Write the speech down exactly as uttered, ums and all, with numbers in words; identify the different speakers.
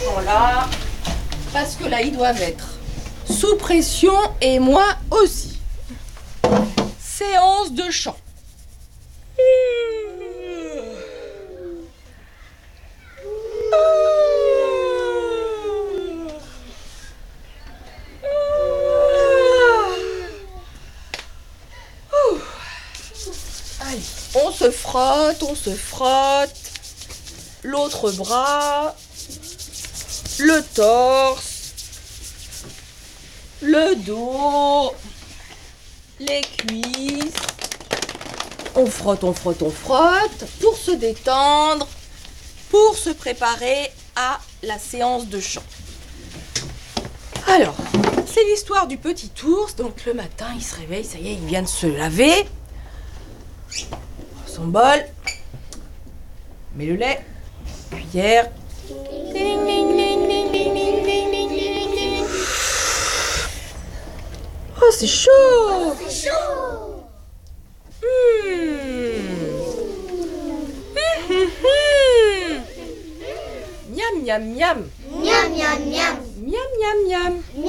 Speaker 1: temps-là, parce que là, ils doivent être sous pression et moi aussi. Séance de chant. Allez, on se frotte, on se frotte. L'autre bras, le torse, le dos, les cuisses. On frotte, on frotte, on frotte pour se détendre, pour se préparer à la séance de chant. Alors, c'est l'histoire du petit ours. Donc le matin, il se réveille, ça y est, il vient de se laver. Son bol, met le lait, cuillère. Oh, c'est chaud!
Speaker 2: C'est chaud.
Speaker 1: Mmh. Mmh, mmh, mmh. Miam, miam, miam.
Speaker 2: Miam, miam, miam.
Speaker 1: Miam, miam, miam.